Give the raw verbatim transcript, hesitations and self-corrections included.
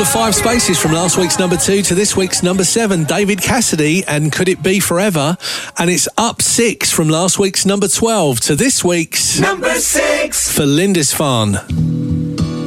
of five spaces from last week's number two to this week's number seven. David Cassidy and Could It Be Forever? And it's up six from last week's number twelve to this week's number six for Lindisfarne.